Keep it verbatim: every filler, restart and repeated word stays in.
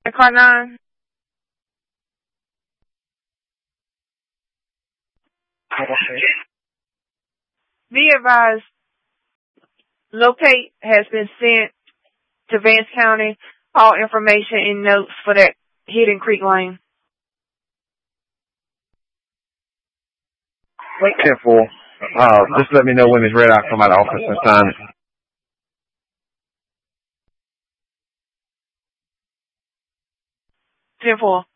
Car nine. Be advised, locate has been sent to Vance County. All information and notes for that Hidden Creek Lane. ten four. Uh, just let me know when it's ready. I'll come out of the office and sign it. ten four.